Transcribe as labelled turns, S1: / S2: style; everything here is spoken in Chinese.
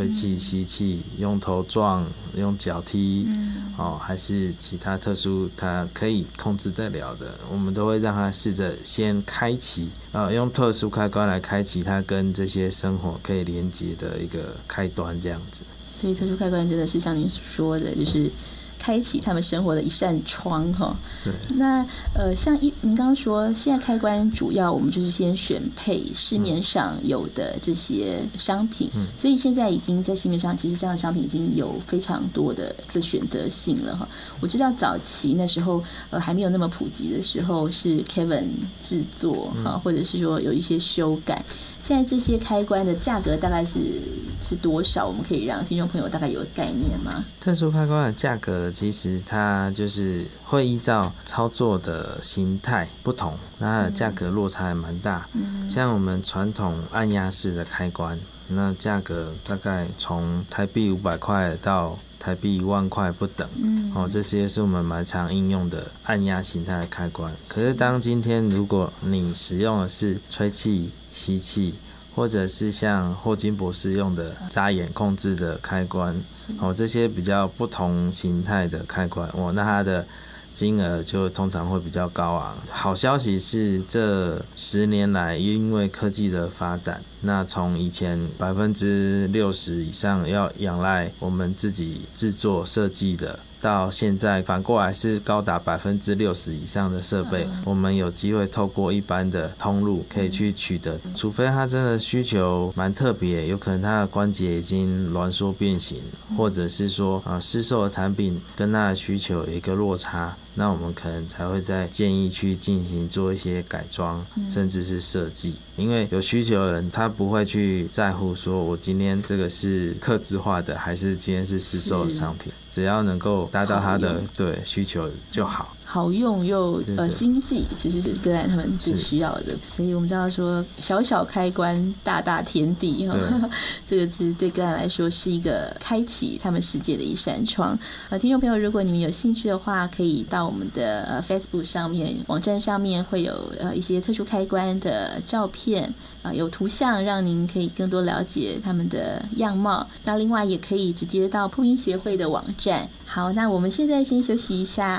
S1: 气、吸气，用头撞、用脚踢，还是其他特殊他可以控制得了的，我们都会让他试着先开启，用特殊开关来开启他跟这些生活可以连接的一个开端，这样子。
S2: 所以特殊开关真的是像您说的，就是开启他们生活的一扇窗哈。
S1: 对。
S2: 那像您刚刚说，现在开关主要我们就是先选配市面上有的这些商品，所以现在已经在市面上，其实这样的商品已经有非常多的选择性了哈。我知道早期那时候还没有那么普及的时候，是 Kevin 制作或者是说有一些修改。现在这些开关的价格大概是多少？我们可以让听众朋友大概有个概念吗？
S1: 特殊开关的价格其实它就是会依照操作的形态不同，那它的价格落差还蛮大。像我们传统按压式的开关，那价格大概从台币500块到台币1万块不等。这些是我们蛮常应用的按压形态的开关。可是当今天如果你使用的是吹气、吸气，或者是像霍金博士用的眨眼控制的开关，这些比较不同形态的开关，那它的金额就通常会比较高昂。好消息是这10年来因为科技的发展，那从以前60%以上要仰赖我们自己制作设计的，到现在反过来是高达60%以上的设备，我们有机会透过一般的通路可以去取得，除非他真的需求蛮特别，有可能他的关节已经挛缩变形，或者是说市售的产品跟他的需求有一个落差，那我们可能才会再建议去进行做一些改装，甚至是设计。因为有需求的人他不会去在乎说我今天这个是客制化的还是今天是市售的商品，只要能够达到他的需求就好。
S2: 好用又经济，其实是个案他们最需要的。所以我们知道说小小开关大大天地这个其实对个案来说是一个开启他们世界的一扇窗。听众朋友，如果你们有兴趣的话，可以到我们的Facebook 上面，网站上面会有一些特殊开关的照片有图像，让您可以更多了解他们的样貌。那另外也可以直接到破音协会的网站。好，那我们现在先休息一下。